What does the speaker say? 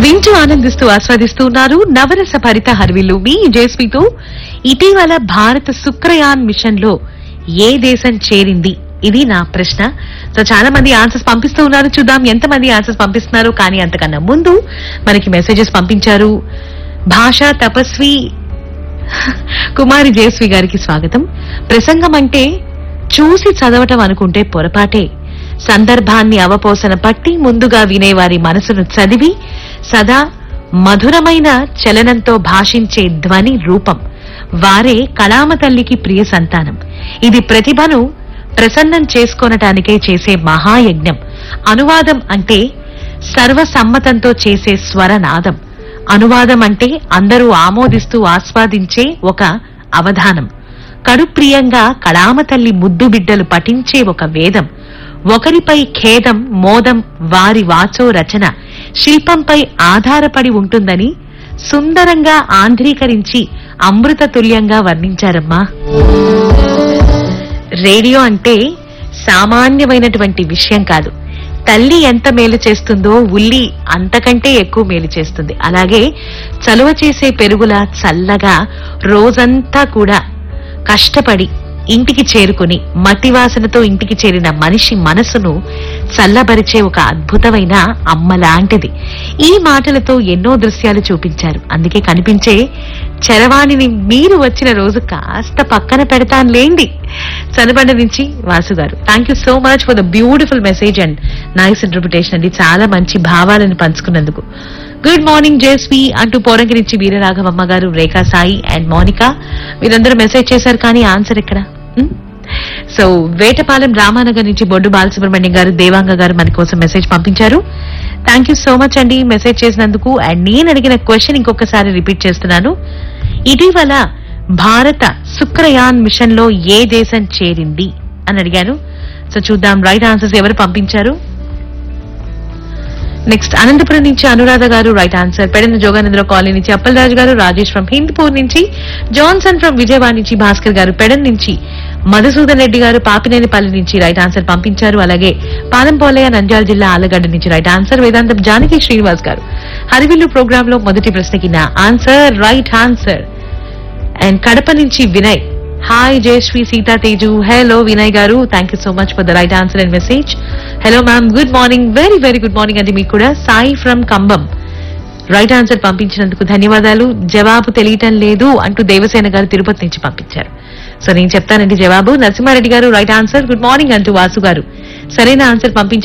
వింటూ ఆనందిస్తూ ఆస్వాదిస్తూ ఉన్నారు నవరస భరిత హర్విల్లు మీ జేస్పీతో. ఇటీవల భారత శుక్రయాన్ మిషన్ లో ఏ దేశం చేరింది? ఇది నా ప్రశ్న. సో చాలా మంది ఆన్సర్స్ పంపిస్తూ ఉన్నారు. చూద్దాం ఎంతమంది ఆన్సర్స్ పంపిస్తున్నారు. కానీ అంతకన్నా ముందు మనకి మెసేజెస్ పంపించారు. భాషా తపస్వి కుమారి జయశ్రీ గారికి స్వాగతం. ప్రసంగం అంటే చూసి చదవటం అనుకుంటే పొరపాటే. సందర్భాన్ని అవపోసన పట్టి ముందుగా వినేవారి మనసును చదివి సదా మధురమైన చలనంతో భాషించే ధ్వని రూపం. వారే కళామ తల్లికి ప్రియ సంతానం. ఇది ప్రతిభను ప్రసన్నం చేసుకోనటానికే చేసే మహాయజ్ఞం. అనువాదం అంటే సర్వసమ్మతంతో చేసే స్వరనాదం. అనువాదం అంటే అందరూ ఆమోదిస్తూ ఆస్వాదించే ఒక అవధానం. కడుప్రియంగా కళామ తల్లి ముద్దు బిడ్డలు పఠించే ఒక వేదం. ఒకరిపై ఖేదం మోదం వారి వాచో రచన శిల్పంపై ఆధారపడి ఉంటుందని సుందరంగా ఆంధ్రీకరించి అమృత తుల్యంగా వర్ణించారమ్మా. రేడియో అంటే సామాన్యమైనటువంటి విషయం కాదు. తల్లి ఎంత మేలు చేస్తుందో ఉల్లి అంతకంటే ఎక్కువ మేలు చేస్తుంది. అలాగే చలువ చేసే పెరుగులా చల్లగా రోజంతా కూడా కష్టపడి ఇంటికి చేరుకుని మట్టి వాసనతో ఇంటికి చేరిన మనిషి మనసును చల్లబరిచే ఒక అద్భుతమైన అమ్మ లాంటిది. ఈ మాటలతో ఎన్నో దృశ్యాలు చూపించారు. అందుకే కనిపించే చరవాణిని మీరు వచ్చిన రోజు కాస్త పక్కన పెడతానులేండి. చనబండ నుంచి వాసు గారు, thank you so much for the beautiful message and nice interpretation అండి. చాలా మంచి భావాలను పంచుకున్నందుకు. గుడ్ మార్నింగ్ జేస్వి అంటూ పోరంగి నుంచి వీరరాఘవమ్మ గారు, రేఖా సాయి అండ్ మోనికా వీరందరూ మెసేజ్ చేశారు. కానీ ఆన్సర్ ఎక్కడ? సో వేటపాలెం రామానగర్ నుంచి బొడ్డు బాలసుబ్రహ్మణ్యం గారు, దేవాంగ గారు మన కోసం మెసేజ్ పంపించారు. థ్యాంక్ యూ సో మచ్ అండి మెసేజ్ చేసినందుకు. అండ్ నేను అడిగిన క్వశ్చన్ ఇంకొకసారి రిపీట్ చేస్తున్నాను. ఇటీవల భారత శుక్రయాన్ మిషన్ లో ఏ దేశం చేరింది అని అడిగాను. సో చూద్దాం రైట్ ఆన్సర్స్ ఎవరు పంపించారు. నెక్స్ట్ అనంతపురం నుంచి అనురాధ గారు రైట్ ఆన్సర్. పెడన జోగానంద్ర కాలనీ నుంచి అప్పలరాజు గారు, రాజేష్ ఫ్రమ్ హిందూపూర్ నుంచి, జాన్సన్ ఫ్రమ్ విజయవాడ నుంచి, భాస్కర్ గారు పెడన్ నుంచి, మధుసూదన్ రెడ్డి గారు పాపినేనిపల్లి నుంచి రైట్ ఆన్సర్ పంపించారు. అలాగే పాలంపోలయ్య నంద్యాల జిల్లా ఆలగడ్డ నుంచి రైట్ ఆన్సర్. వేదాంతం జానకి శ్రీనివాస్ గారు హరివిల్లు ప్రోగ్రామ్ లో మొదటి ప్రశ్నకి నా answer right answer. And Kadapa నుంచి వినయ్, హాయ్ జయశ్రీ సీతా తేజు. హలో వినయ్ గారు, thank you so much for the right answer and message. Hello ma'am, good morning. Very very good morning అండి మీకు కూడా. Sai from Kambam right answer పంపించినందుకు ధన్యవాదాలు. జవాబు తెలియటం లేదు అంటూ దేవసేన గారు తిరుపతి నుంచి పంపించారు. సో నేను చెప్తానండి జవాబు. నరసింహారెడ్డి గారు రైట్ ఆన్సర్. గుడ్ మార్నింగ్ అంటూ వాసు గారు సరైన ఆన్సర్ పంపించారు.